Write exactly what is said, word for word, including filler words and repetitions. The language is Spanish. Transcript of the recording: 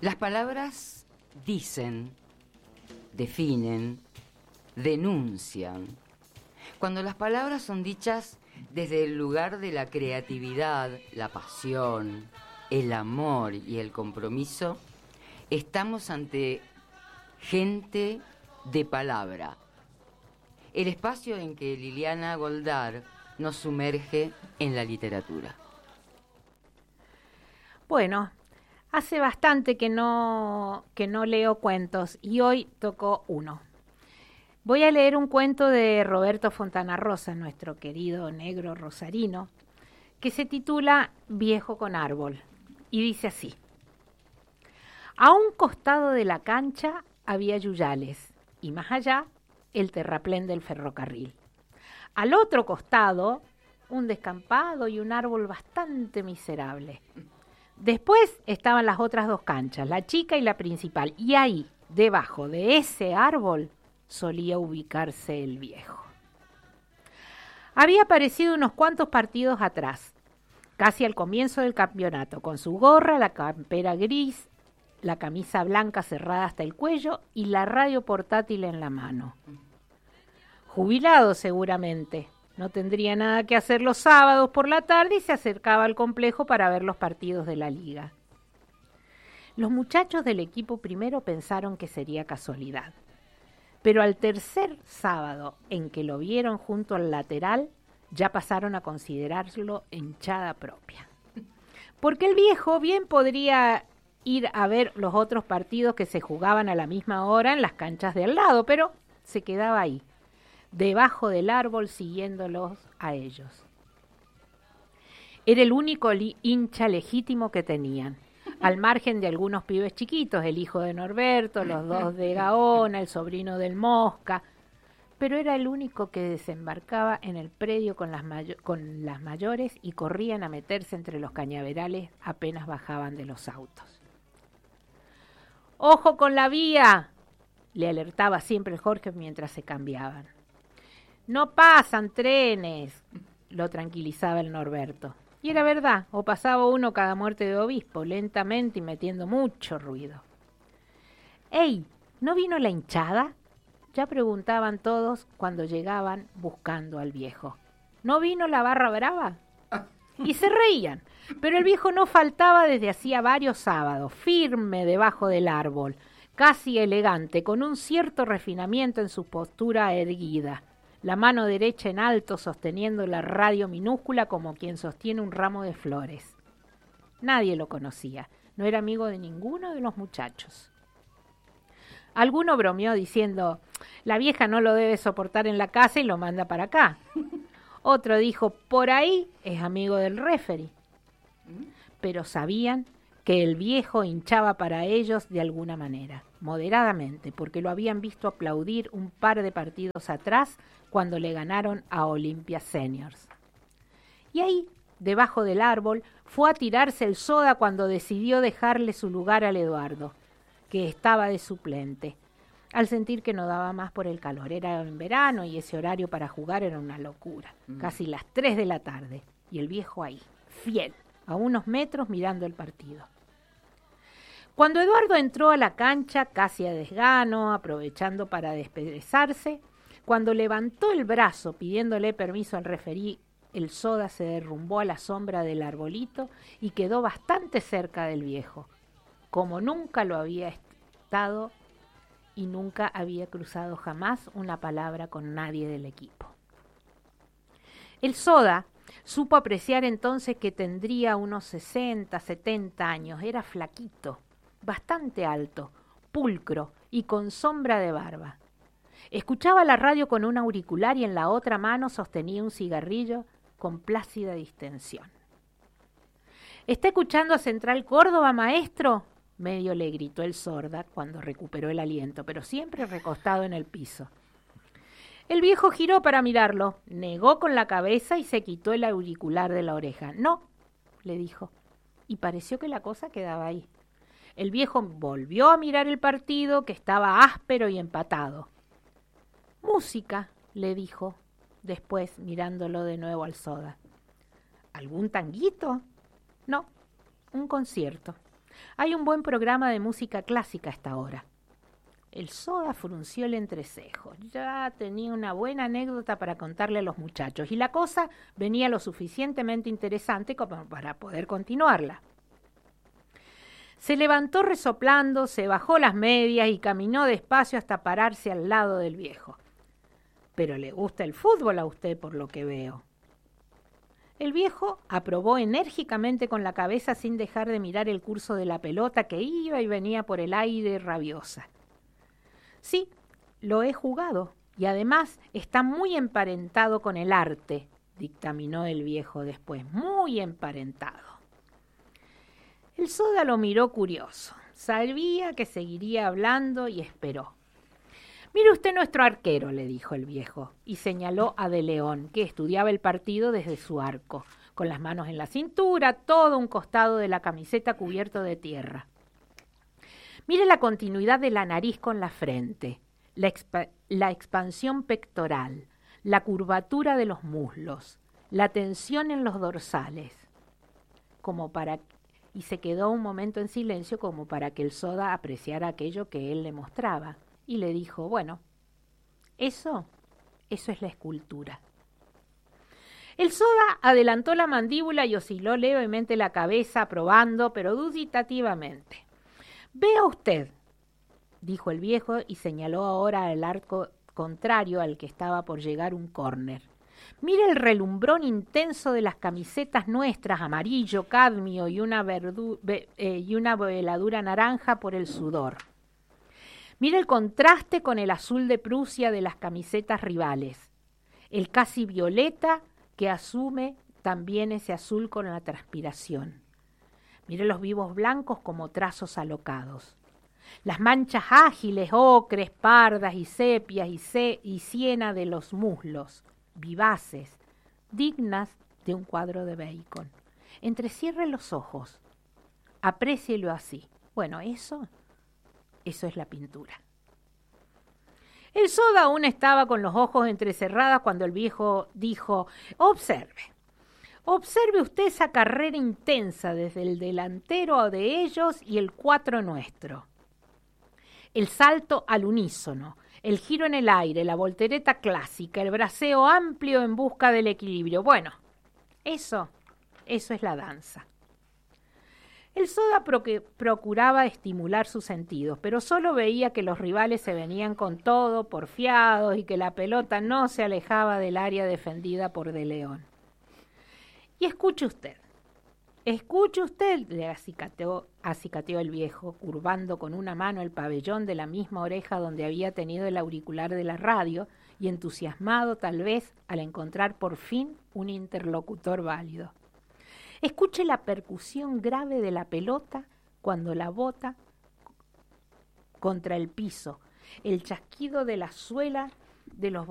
Las palabras dicen, definen, denuncian. Cuando las palabras son dichas desde el lugar de la creatividad, la pasión, el amor y el compromiso, estamos ante gente de palabra. El espacio en que Liliana Goldar nos sumerge en la literatura. Bueno, hace bastante que no, que no leo cuentos y hoy tocó uno. Voy a leer un cuento de Roberto Fontana Rosa, nuestro querido negro rosarino, que se titula Viejo con árbol y dice así. A un costado de la cancha había yuyales y más allá el terraplén del ferrocarril. Al otro costado, un descampado y un árbol bastante miserable. Después estaban las otras dos canchas, la chica y la principal, y ahí, debajo de ese árbol, solía ubicarse el viejo. Había aparecido unos cuantos partidos atrás, casi al comienzo del campeonato, con su gorra, la campera gris, la camisa blanca cerrada hasta el cuello y la radio portátil en la mano. Jubilado seguramente, no tendría nada que hacer los sábados por la tarde y se acercaba al complejo para ver los partidos de la liga. Los muchachos del equipo primero pensaron que sería casualidad, pero al tercer sábado en que lo vieron junto al lateral, ya pasaron a considerarlo hinchada propia. Porque el viejo bien podría ir a ver los otros partidos que se jugaban a la misma hora en las canchas de al lado, pero se quedaba ahí, debajo del árbol siguiéndolos a ellos. Era el único li- hincha legítimo que tenían, al margen de algunos pibes chiquitos, el hijo de Norberto, los dos de Gaona, el sobrino del Mosca, pero era el único que desembarcaba en el predio con las, mayo- con las mayores y corrían a meterse entre los cañaverales apenas bajaban de los autos. ¡Ojo con la vía!, le alertaba siempre el Jorge mientras se cambiaban. No pasan trenes, lo tranquilizaba el Norberto. Y era verdad, o pasaba uno cada muerte de obispo, lentamente y metiendo mucho ruido. ¡Ey! ¿No vino la hinchada?, ya preguntaban todos cuando llegaban buscando al viejo. ¿No vino la barra brava? Y se reían, pero el viejo no faltaba desde hacía varios sábados, firme debajo del árbol, casi elegante, con un cierto refinamiento en su postura erguida, la mano derecha en alto sosteniendo la radio minúscula como quien sostiene un ramo de flores. Nadie lo conocía, no era amigo de ninguno de los muchachos. Alguno bromeó diciendo, la vieja no lo debe soportar en la casa y lo manda para acá. Otro dijo, por ahí es amigo del referee. Pero sabían que el viejo hinchaba para ellos de alguna manera, moderadamente, porque lo habían visto aplaudir un par de partidos atrás cuando le ganaron a Olimpia Seniors. Y ahí, debajo del árbol, fue a tirarse el soda cuando decidió dejarle su lugar al Eduardo, que estaba de suplente, al sentir que no daba más por el calor. Era en verano y ese horario para jugar era una locura. Mm. Casi las tres de la tarde. Y el viejo ahí, fiel, a unos metros mirando el partido. Cuando Eduardo entró a la cancha, casi a desgano, aprovechando para desperezarse, cuando levantó el brazo pidiéndole permiso al referí, el soda se derrumbó a la sombra del arbolito y quedó bastante cerca del viejo, como nunca lo había estado y nunca había cruzado jamás una palabra con nadie del equipo. El soda supo apreciar entonces que tendría unos sesenta, setenta años, era flaquito, bastante alto, pulcro y con sombra de barba. Escuchaba la radio con un auricular y en la otra mano sostenía un cigarrillo con plácida distensión. ¿Está escuchando a Central Córdoba, maestro?, medio le gritó el sorda cuando recuperó el aliento, pero siempre recostado en el piso. El viejo giró para mirarlo, negó con la cabeza y se quitó el auricular de la oreja. No, le dijo, y pareció que la cosa quedaba ahí. El viejo volvió a mirar el partido, que estaba áspero y empatado. Música, le dijo, después mirándolo de nuevo al soda. ¿Algún tanguito? No, un concierto. Hay un buen programa de música clásica a esta hora. El Soda frunció el entrecejo. Ya tenía una buena anécdota para contarle a los muchachos y la cosa venía lo suficientemente interesante como para poder continuarla. Se levantó resoplando, se bajó las medias y caminó despacio hasta pararse al lado del viejo. «Pero le gusta el fútbol a usted, por lo que veo». El viejo aprobó enérgicamente con la cabeza sin dejar de mirar el curso de la pelota que iba y venía por el aire rabiosa. «Sí, lo he jugado y además está muy emparentado con el arte», dictaminó el viejo después, «muy emparentado». El Soda lo miró curioso. Sabía que seguiría hablando y esperó. «Mire usted nuestro arquero», le dijo el viejo, y señaló a De León, que estudiaba el partido desde su arco, con las manos en la cintura, todo un costado de la camiseta cubierto de tierra. «Mire la continuidad de la nariz con la frente, la, expa- la expansión pectoral, la curvatura de los muslos, la tensión en los dorsales», como para y se quedó un momento en silencio como para que el Soda apreciara aquello que él le mostraba. Y le dijo, bueno, eso, eso es la escultura. El Soda adelantó la mandíbula y osciló levemente la cabeza, aprobando, pero dubitativamente. «Vea usted», dijo el viejo y señaló ahora al arco contrario al que estaba por llegar un córner. «Mire el relumbrón intenso de las camisetas nuestras, amarillo, cadmio y una, verdu- ve- eh, y una veladura naranja por el sudor. Mire el contraste con el azul de Prusia de las camisetas rivales, el casi violeta que asume también ese azul con la transpiración. Mire los vivos blancos como trazos alocados. Las manchas ágiles, ocres, pardas y sepias y, ce- y siena de los muslos, vivaces, dignas de un cuadro de Bacon. Entrecierre los ojos, aprécielo así. Bueno, eso, eso es la pintura». El Soda aún estaba con los ojos entrecerrados cuando el viejo dijo, «Observe, observe usted esa carrera intensa desde el delantero de ellos y el cuatro nuestro. El salto al unísono, el giro en el aire, la voltereta clásica, el braceo amplio en busca del equilibrio. Bueno, eso, eso es la danza». El Soda procuraba estimular sus sentidos, pero solo veía que los rivales se venían con todo, porfiados, y que la pelota no se alejaba del área defendida por De León. «Y escuche usted, escuche usted», le acicateó, acicateó el viejo, curvando con una mano el pabellón de la misma oreja donde había tenido el auricular de la radio, y entusiasmado tal vez al encontrar por fin un interlocutor válido. «Escuche la percusión grave de la pelota cuando la bota contra el piso, el chasquido de la suela de los